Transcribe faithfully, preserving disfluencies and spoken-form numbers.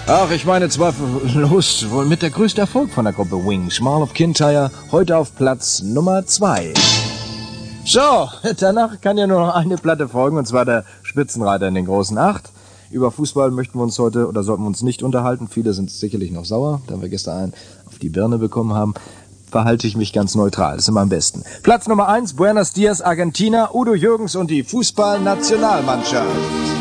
Ach, ich meine zweifellos wohl mit der größte Erfolg von der Gruppe Wings. Mall of Kintyre, heute auf Platz Nummer zwei. So, danach kann ja nur noch eine Platte folgen, und zwar der Spitzenreiter in den großen Acht. Über Fußball möchten wir uns heute, oder sollten wir uns nicht unterhalten. Viele sind sicherlich noch sauer, da wir gestern einen auf die Birne bekommen haben. Verhalte ich mich ganz neutral, das ist immer am besten. Platz Nummer eins, Buenos Dias, Argentina, Udo Jürgens und die Fußballnationalmannschaft.